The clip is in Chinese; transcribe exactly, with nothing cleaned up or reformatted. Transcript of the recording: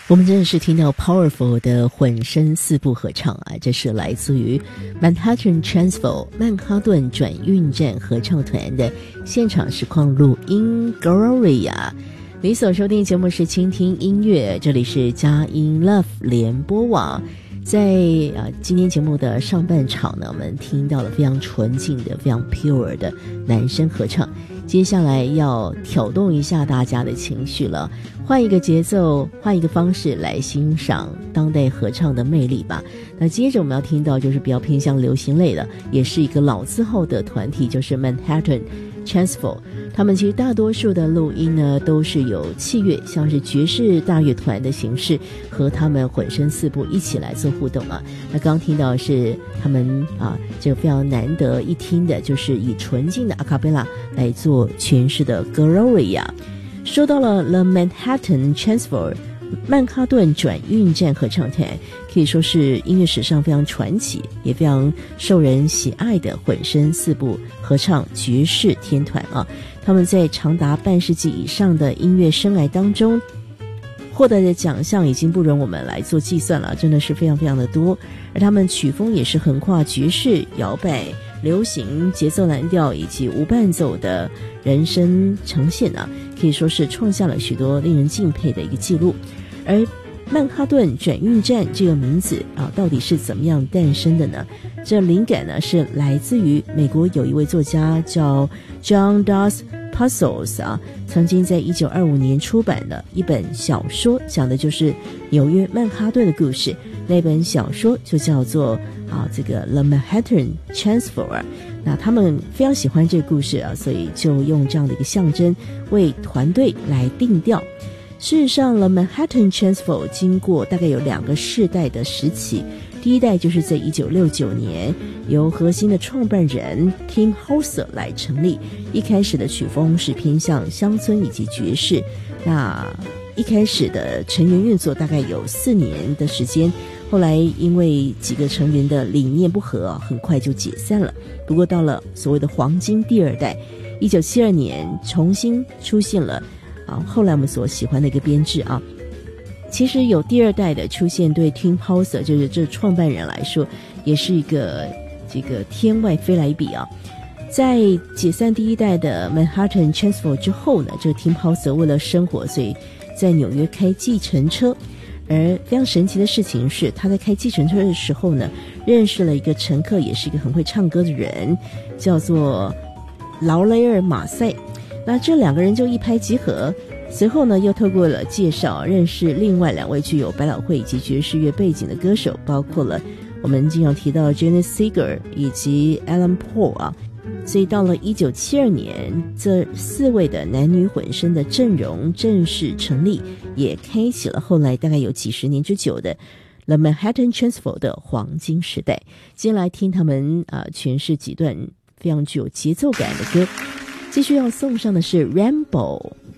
我们真的是听到 powerful 的混声四部合唱啊，这是来自于 Manhattan Transfer 曼哈顿转运站合唱团的现场实况录音 Gloria。 你所收听节目是倾听音乐，这里是佳音 Love 联播网。在啊，今天节目的上半场呢，我们听到了非常纯净的、非常 pure 的男声合唱。接下来要挑动一下大家的情绪了，换一个节奏，换一个方式来欣赏当代合唱的魅力吧。那接着我们要听到就是比较偏向流行类的，也是一个老字号的团体，就是 Manhattan Transfer。 他们其实大多数的录音呢都是有器乐，像是爵士大乐团的形式，和他们混声四部一起来做互动啊。那刚听到的是他们啊，这个非常难得一听的，就是以纯净的阿卡贝拉来做诠释的 Gloria。 说到了 The Manhattan Transfer 曼哈顿转运站合唱团，可以说是音乐史上非常传奇也非常受人喜爱的混声四部合唱爵士天团啊。他们在长达半世纪以上的音乐生涯当中获得的奖项已经不容我们来做计算了，真的是非常非常的多。而他们曲风也是横跨爵士、摇摆、流行、节奏蓝调以及无伴奏的人声呈现啊，可以说是创下了许多令人敬佩的一个记录。而曼哈顿转运站这个名字啊，到底是怎么样诞生的呢？这灵感呢是来自于美国有一位作家叫 John Dos Passos 啊，曾经在一九二五年出版的一本小说，讲的就是纽约曼哈顿的故事。那本小说就叫做啊这个 The Manhattan Transfer。 那他们非常喜欢这个故事啊，所以就用这样的一个象征为团队来定调。事实上 The Manhattan Transfer 经过大概有两个世代的时期。第一代就是在一九六九年由核心的创办人 Tim Hauser 来成立，一开始的曲风是偏向乡村以及爵士。那一开始的成员运作大概有四年的时间，后来因为几个成员的理念不合，很快就解散了。不过到了所谓的黄金第二代，一九七二年重新出现了啊，后来我们所喜欢的一个编制啊。其实有第二代的出现，对 Tim Hauser 就是这创办人来说，也是一个这个天外飞来一笔啊。在解散第一代的 Manhattan Transfer 之后呢，这个 Tim Hauser 为了生活，所以在纽约开计程车。而非常神奇的事情是，他在开计程车的时候呢，认识了一个乘客，也是一个很会唱歌的人，叫做劳雷尔马赛。那这两个人就一拍即合。随后呢，又透过了介绍认识另外两位具有百老汇以及爵士乐背景的歌手，包括了我们经常提到的 Janis Seeger 以及 Alan Paul 啊。所以到了一九七二年，这四位的男女混声的阵容正式成立，也开启了后来大概有几十年之久的 The Manhattan Transfer 的黄金时代。接下来听他们啊、呃、诠释几段非常具有节奏感的歌。继续要送上的是 Rainbow